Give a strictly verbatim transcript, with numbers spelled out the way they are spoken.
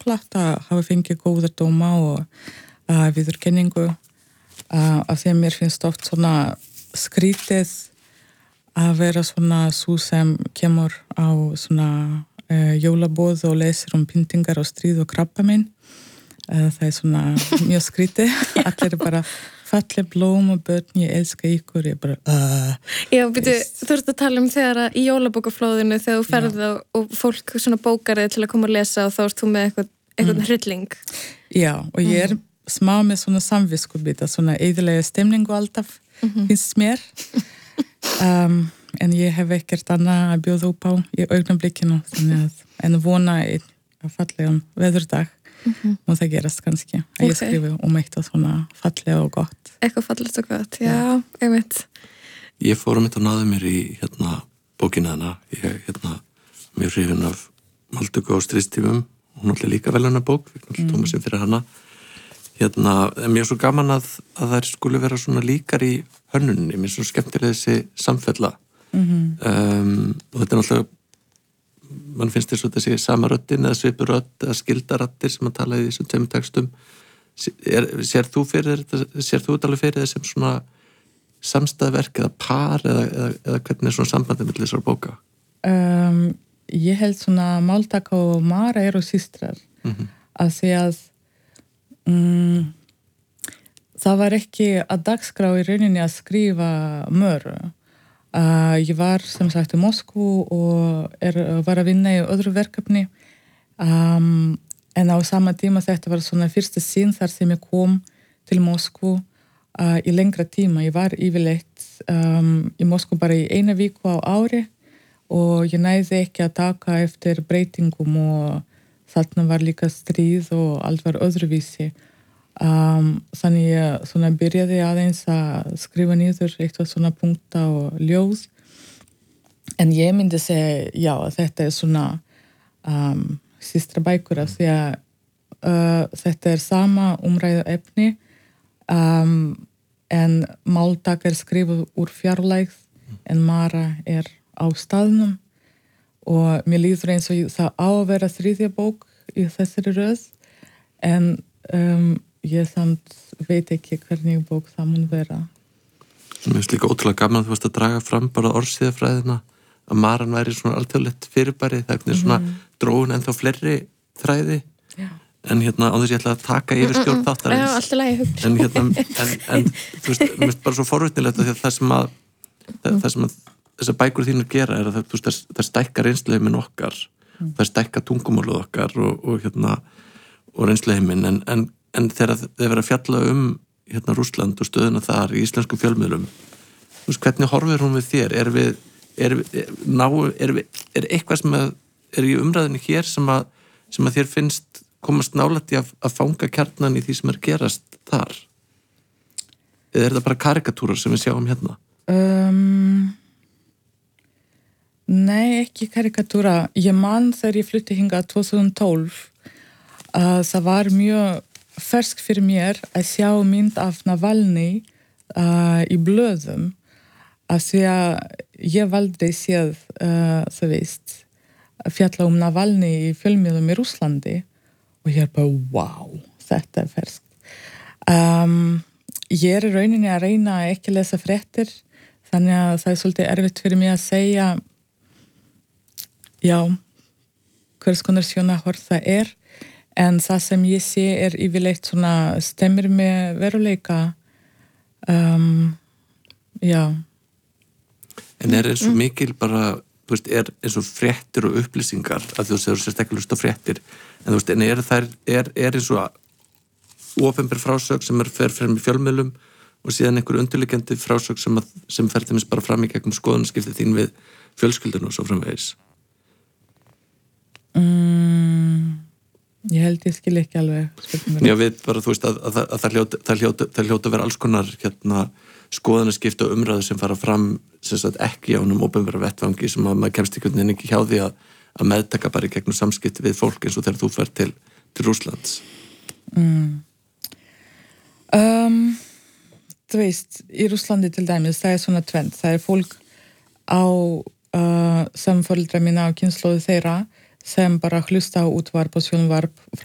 þakklátt að hafa fengið góða dóma og uh, viðurkenningu uh, af því að mér finnst oft svona skrítið að vera svona sú sem kemur á svona uh, jólaboð og lesir um pyntingar og stríð og krabbamein. Uh, það er svona mjög skrítið. Allir er bara falleg blóm og börn, ég elska ykkur, ég bara... Uh, Já, byrju, þú ert að tala um þegar að í jólabókaflóðinu þegar þú ferð á og fólk svona bókar þig til að koma og lesa og þá ert þú með eitthvað, eitthvað mm. hrylling. Já, og ég er smá með svona samviskubita, svona eðilega stemningu alltaf, mm-hmm. finnst mér. um, en ég hef ekkert annað að bjóða upp á í augnablikinu, þannig að en vona einn fallegum veðurdag. Mm-hmm. og það gerast kannski að okay. ég skrifi um eitthvað svona fallega og gott eitthvað fallegt og gott, já, já. Einmitt Ég fór um þetta og náði mér í hérna bókina hana ég hérna mjög hrifin af Máltöku á stríðstímum hún er líka veluna bók mm. Tómasinn fyrir hana hérna, en mér er svo gaman að, að þær skuli vera svona líkar í hönnuninni mér er svo skemmtilega þessi samfella mm-hmm. um, og þetta er náttúrulega mann finnst þess að þetta sé sama röddin eða svipur rödd eða skildarattir sem að tala í þessum tveimur textum er, sér þú fyrir þetta sér þú þetta alveg fyrir þessum svona samstæðverk eða par eða, eða, eða hvernig er svona sambandið með þessar bóka? Um, ég held svona Máltaka og Mara eru systrar mm-hmm. að því að um, það var ekki að dagskrá í rauninni að skrifa Möru Uh, ég var sem sagt í Moskvu og er, var að vinna í öðru verkefni um, en á sama tíma þetta var svona fyrsta sín þar sem ég kom til Moskvu uh, í lengra tíma. Ég var yfirleitt um, í Moskvu bara í eina viku á ári og ég næði ekki að taka eftir breytingum og þarna var líka stríð og allt var öðruvísi. Um, þannig ég svona byrjaði aðeins að skrifa niður eitthvað svona punkta og ljóð en ég myndi segja já, þetta er svona um, systra bækur af því að uh, þetta er sama umræðu efni um, en Máltaka er skrifuð úr fjarlægð en Mara er á staðnum og mér líður eins og það á að vera þriðja bók í þessari röð en um, ég samt veit ekki hvernig bók það mun vera. Mér finnst líka ótrúlega gaman að þú varst að draga fram bara orðsíðafræðina að Maran væri svona alþjóðlegt fyrirbæri það er svona mm-hmm. dróun ennþá fleiri þræði Já. En hérna á þess ég ætla að taka yfir stjórn þáttarins Já, alltaf lægi en hérna en, en þú veist, mér finnst bara svo forvitnilegt að það sem að það, það sem að þessar bækur þínur gera er að það, veist, það stækka reynsluheimin okkar mm. það stækka tungumálið okkar og, og hérna og reynsluheimin en, en en þegar þið verða að fjalla um hérna Rússland og stöðuna þar í íslensku fjölmiðlum þú veist, hvernig horfir hún við þér? Er við, er við, ná, er við, er eitthvað sem að, er í umræðinu hér sem að, sem að þér finnst komast nálægt í að, að fanga kjarnan í því sem er gerast þar? Eða er það bara karikatúrar sem við sjáum hérna? Um, nei, ekki karikatúra. Ég man þegar ég flutti hingað tvö þúsund og tólf að það var mjög fersk fyrir mér að sjá mynd af Navalny uh, í blöðum af því að ég valdi séð uh, þú veist að fjalla um Navalny í fjölmiðlum í Rússlandi og ég er bara wow, þetta er ferskt um, ég er í rauninni að reyna að ekki lesa fréttir þannig að það er svolítið erfitt fyrir mig að segja já hvers konar sjónarhorn það er en það sem ég sé er yfirleitt svona stemmir með veruleika um, já En er eins og mikil bara þú veist, er eins og fréttir og upplýsingar að þú segir sérstaklega hlust á fréttir en þú veist, en er þær er, er eins og opinber frásögn sem er fer fyrir fjölmiðlum og síðan einhver undirliggjandi frásögn sem, að, sem fer til bara fram í gegnum skoðunarskiptið þín við fjölskyldun og svo framvegis mm. Ég held ég skil ekki alveg Já, við bara, þú veist, að, að, að það hljóta það hljóta, það hljóta að vera alls konar hérna, skoðanaskipti og umræðu sem fara fram sem sagt ekki á einum opinbera vettvangi sem að maður kemst ekki ekki hjá því að, að meðtaka bara í gegnum samskipti við fólk eins og þegar þú fer til, til Rússlands mm. um, Þú veist, í Rússlandi til dæmis það er svona trend, það er fólk á uh, sem foreldra mína á kynslóðu þeirra sem bara hlusta á útvarp og sjónvarp